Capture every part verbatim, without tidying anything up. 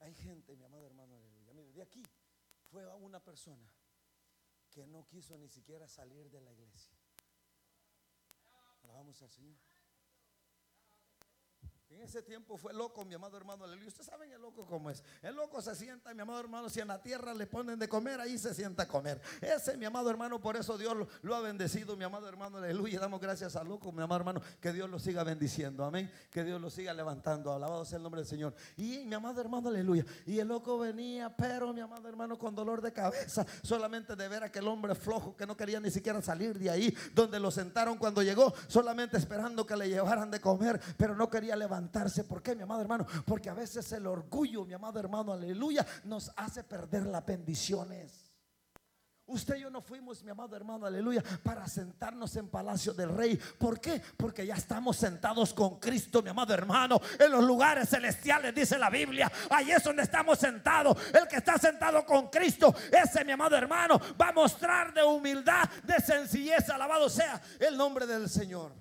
hay gente, mi amado hermano, aleluya. Mire, de aquí fue una persona que no quiso ni siquiera salir de la iglesia. Alabamos al Señor. En ese tiempo fue loco, mi amado hermano, aleluya. Ustedes saben el loco cómo es. El loco se sienta, mi amado hermano, si en la tierra le ponen de comer, ahí se sienta a comer. Ese, mi amado hermano, por eso Dios lo, lo ha bendecido, mi amado hermano, aleluya. Damos gracias al loco, mi amado hermano, que Dios lo siga bendiciendo, amén. Que Dios lo siga levantando, alabado sea el nombre del Señor. Y mi amado hermano, aleluya. Y el loco venía, pero mi amado hermano, con dolor de cabeza, solamente de ver a aquel hombre flojo que no quería ni siquiera salir de ahí donde lo sentaron cuando llegó, solamente esperando que le llevaran de comer, pero no quería levantarse. ¿Por qué, mi amado hermano? Porque a veces el orgullo, mi amado hermano, aleluya, nos hace perder las bendiciones. Usted y yo no fuimos, mi amado hermano, aleluya, para sentarnos en palacio del rey. ¿Por qué? Porque ya estamos sentados con Cristo, mi amado hermano, en los lugares celestiales, dice la Biblia. Ahí es donde estamos sentados. El que está sentado con Cristo, ese, mi amado hermano, va a mostrar de humildad, de sencillez. Alabado sea el nombre del Señor.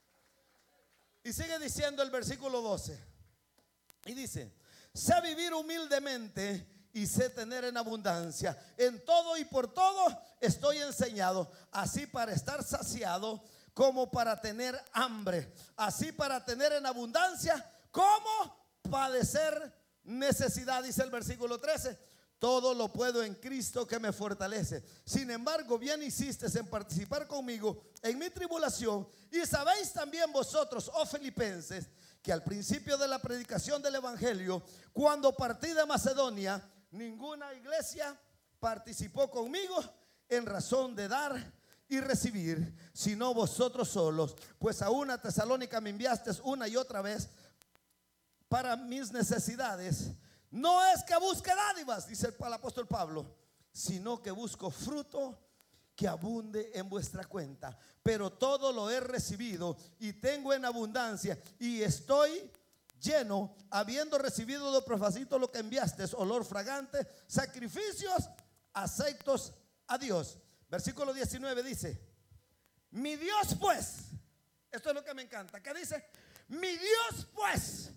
Y sigue diciendo el versículo doce. Y dice: sé vivir humildemente y sé tener en abundancia. En todo y por todo estoy enseñado, así para estar saciado como para tener hambre, así para tener en abundancia como padecer necesidad. Dice el versículo trece: todo lo puedo en Cristo que me fortalece. Sin embargo, bien hiciste en participar conmigo en mi tribulación. Y sabéis también vosotros, oh filipenses, que al principio de la predicación del evangelio, cuando partí de Macedonia, ninguna iglesia participó conmigo en razón de dar y recibir, sino vosotros solos. Pues a una Tesalónica me enviasteis una y otra vez para mis necesidades. No es que busque dádivas, dice el apóstol Pablo, sino que busco fruto que abunde en vuestra cuenta. Pero todo lo he recibido y tengo en abundancia y estoy lleno, habiendo recibido de Epafrodito lo que enviaste, olor fragante, sacrificios aceptos a Dios. Versículo diecinueve dice: mi Dios pues, esto es lo que me encanta, ¿qué dice? Mi Dios pues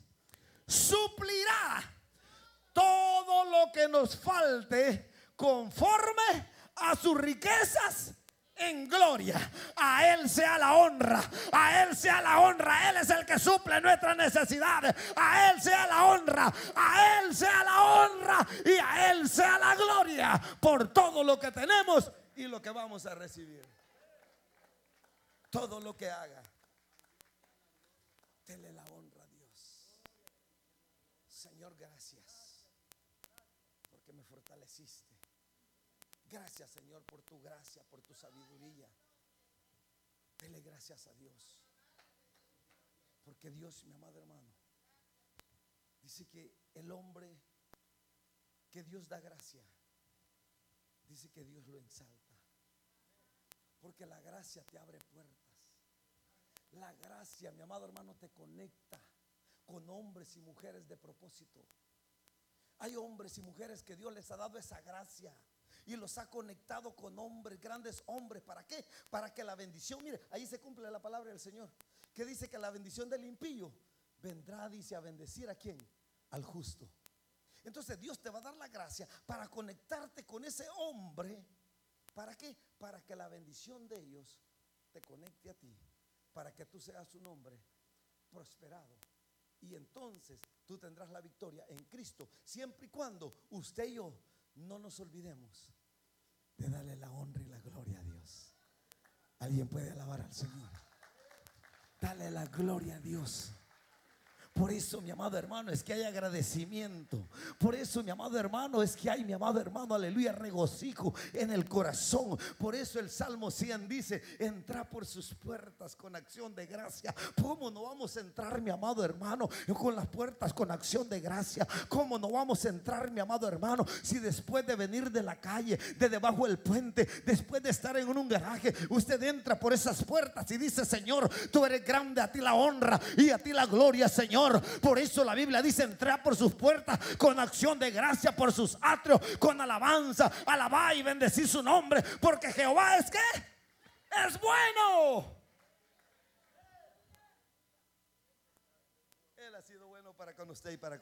suplirá todo lo que nos falte conforme a sus riquezas en gloria. A Él sea la honra, a Él sea la honra. Él es el que suple nuestras necesidades. A Él sea la honra, a Él sea la honra y a Él sea la gloria por todo lo que tenemos y lo que vamos a recibir. Todo lo que haga, dele la honra a Dios. Señor, gracias porque me fortaleciste. Gracias, Señor, por tu gracia, por tu sabiduría. Dele gracias a Dios. Porque Dios, mi amado hermano, dice que el hombre que Dios da gracia, dice que Dios lo exalta. Porque la gracia te abre puertas. La gracia, mi amado hermano, te conecta con hombres y mujeres de propósito. Hay hombres y mujeres que Dios les ha dado esa gracia y los ha conectado con hombres, grandes hombres. ¿Para qué? Para que la bendición, mire, ahí se cumple la palabra del Señor, que dice que la bendición del impío vendrá, dice, a bendecir ¿a quién? Al justo. Entonces Dios te va a dar la gracia para conectarte con ese hombre. ¿Para qué? Para que la bendición de ellos te conecte a ti, para que tú seas un hombre prosperado. Y entonces tú tendrás la victoria en Cristo, siempre y cuando usted y yo no nos olvidemos de darle la honra y la gloria a Dios. ¿Alguien puede alabar al Señor? Dale la gloria a Dios. Por eso, mi amado hermano, es que hay agradecimiento. Por eso, mi amado hermano, es que hay, mi amado hermano, aleluya, regocijo en el corazón. Por eso el Salmo cien dice: entra por sus puertas con acción de gracia. ¿Cómo no vamos a entrar, mi amado hermano, con las puertas con acción de gracia? ¿Cómo no vamos a entrar, mi amado hermano, si después de venir de la calle, de debajo del puente, después de estar en un garaje, usted entra por esas puertas y dice: Señor, tú eres grande, a ti la honra y a ti la gloria, Señor. Por eso la Biblia dice: entra por sus puertas con acción de gracia, por sus atrios con alabanza. Alabá y bendecir su nombre, porque Jehová es ¿qué? Es bueno. Él ha sido bueno para con usted y para con